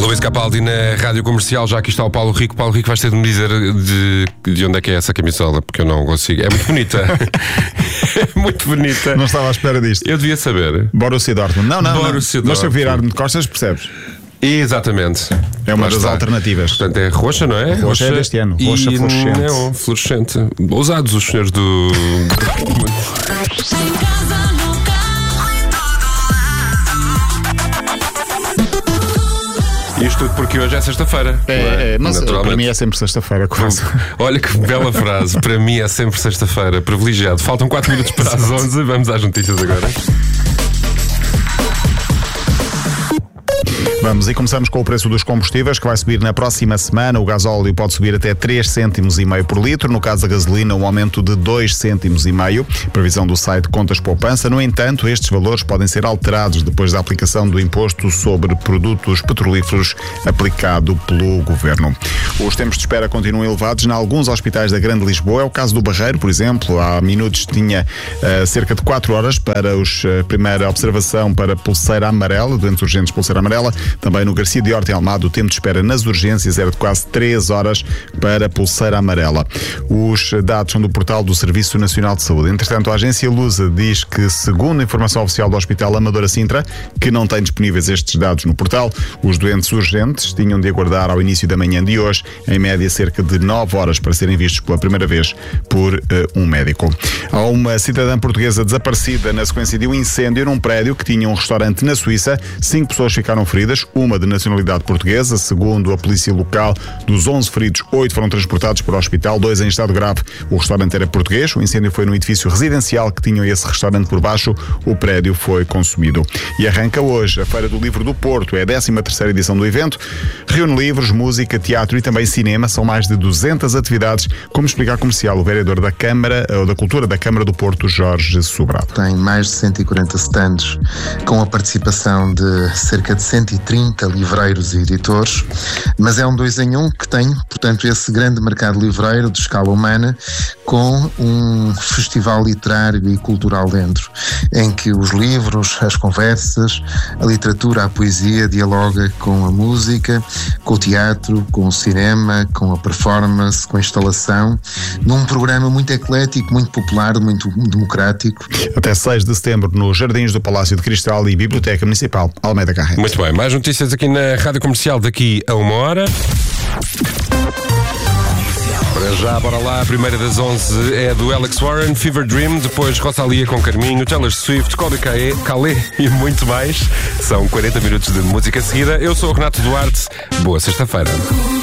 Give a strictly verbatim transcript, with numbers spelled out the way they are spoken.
Luís Capaldi na Rádio Comercial. Já aqui está o Paulo Rico. Paulo Rico, vais ter de me dizer de, de onde é que é essa camisola, porque eu não consigo. É muito bonita. É muito bonita. Não estava à espera disto. Eu devia saber. Borussia Dortmund. Não, não, Borussia não. Mas se eu Dortmund. virar-me de costas, percebes? Exatamente. É uma Lá das está. alternativas. Portanto, é roxa, não é? Roxa é deste ano. Roxa e fluorescente. Não, fluorescente. Ousados os senhores do. Isto tudo porque hoje é sexta-feira. É, é, mas Naturalmente. para mim é sempre sexta-feira. Quase. Olha que bela frase. Para mim é sempre sexta-feira. Privilegiado. Faltam quatro minutos para as onze. Vamos às notícias agora. Vamos e começamos com o preço dos combustíveis, que vai subir na próxima semana. O gasóleo pode subir até três cêntimos e meio por litro. No caso da gasolina, um aumento de dois cêntimos e meio. Previsão do site Contas Poupança. No entanto, estes valores podem ser alterados depois da aplicação do imposto sobre produtos petrolíferos aplicado pelo Governo. Os tempos de espera continuam elevados em alguns hospitais da Grande Lisboa. É o caso do Barreiro, por exemplo. Há minutos tinha uh, cerca de quatro horas para os, a uh, primeira observação para pulseira amarela, doentes urgentes pulseira amarela. Também no Garcia de Horta em Almada, o tempo de espera nas urgências era de quase três horas para pulseira amarela. Os dados são do portal do Serviço Nacional de Saúde. Entretanto, a agência Lusa diz que, segundo a informação oficial do Hospital Amadora Sintra, que não tem disponíveis estes dados no portal, os doentes urgentes tinham de aguardar ao início da manhã de hoje, em média cerca de nove horas para serem vistos pela primeira vez por uh, um médico. Há uma cidadã portuguesa desaparecida na sequência de um incêndio num prédio que tinha um restaurante na Suíça. Cinco pessoas ficaram feridas, uma de nacionalidade portuguesa. Segundo a polícia local, dos onze feridos, oito foram transportados para o hospital, dois em estado grave. O restaurante era português. O incêndio foi no edifício residencial que tinha esse restaurante por baixo. O prédio foi consumido. E arranca hoje a Feira do Livro do Porto. É a décima terceira edição do evento. Reúne livros, música, teatro e também cinema. São mais de duzentas atividades, como explica a comercial o vereador da Câmara, ou da Cultura da Câmara do Porto, Jorge Sobrado. Tem mais de cento e quarenta stands com a participação de cerca de cento e trinta livreiros e editores, mas é um dois em um que tem, portanto, esse grande mercado livreiro de escala humana com um festival literário e cultural dentro, em que os livros, as conversas, a literatura, a poesia dialoga com a música, com o teatro, com o cinema, com a performance, com a instalação, num programa muito eclético, muito popular, muito democrático. Até seis de setembro nos Jardins do Palácio de Cristal e Biblioteca Municipal Almeida Garrett. Muito bem, mais notícias aqui na Rádio Comercial daqui a uma hora. Para já, bora lá, a primeira das onze é do Alex Warren, Fever Dream, depois Rosalia com Carminho, Taylor Swift, Kobe Calais e muito mais. São quarenta minutos de música seguida. Eu sou o Renato Duarte. Boa sexta-feira.